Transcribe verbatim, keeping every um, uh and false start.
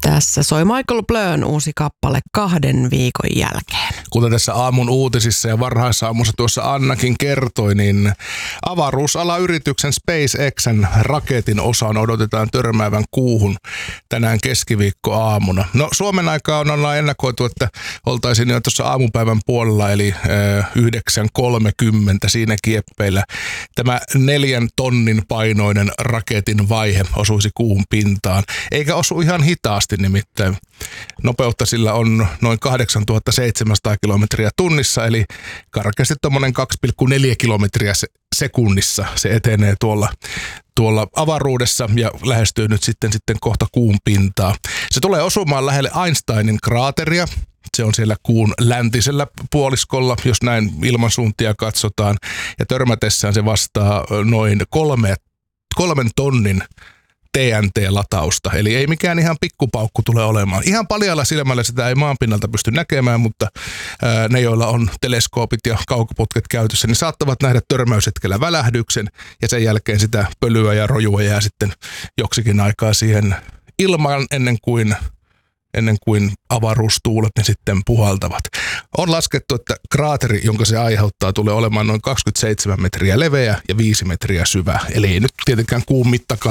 Tässä soi Michael Blön uusi kappale kahden viikon jälkeen. Kuten tässä aamun uutisissa ja varhaisaamussa tuossa Annakin kertoi, niin avaruusalayrityksen SpaceXn raketin osan odotetaan törmäävän kuuhun tänään keskiviikkoaamuna. No Suomen aikaa on ollaan ennakoitu, että oltaisiin jo tuossa aamupäivän puolella, eli yhdeksän kolmekymmentä siinä kieppeillä. Tämä neljän tonnin painoinen raketin vaihe osuisi kuuhun pintaan, eikä osu ihan hitaasti nimittäin. Nopeutta sillä on noin kahdeksantuhattaseitsemänsataa kilometriä tunnissa, eli karkeasti tuommoinen kaksi pilkku neljä kilometriä sekunnissa se etenee tuolla, tuolla avaruudessa ja lähestyy nyt sitten, sitten kohta kuun pintaa. Se tulee osumaan lähelle Einsteinin kraateria. Se on siellä kuun läntisellä puoliskolla, jos näin ilmansuuntia katsotaan, ja törmätessään se vastaa noin kolme, kolmen tonnin T N T-latausta, eli ei mikään ihan pikkupaukku tule olemaan. Ihan paljaalla silmällä sitä ei maanpinnalta pysty näkemään, mutta ää, ne, joilla on teleskoopit ja kaukoputket käytössä, niin saattavat nähdä törmäyshetkellä välähdyksen, ja sen jälkeen sitä pölyä ja rojua jää sitten joksikin aikaa siihen ilmaan ennen kuin ennen kuin avaruustuulet ne sitten puhaltavat. On laskettu, että kraateri, jonka se aiheuttaa, tulee olemaan noin kaksikymmentäseitsemän metriä leveä ja viisi metriä syvä. Eli ei nyt tietenkään kuun mittakaan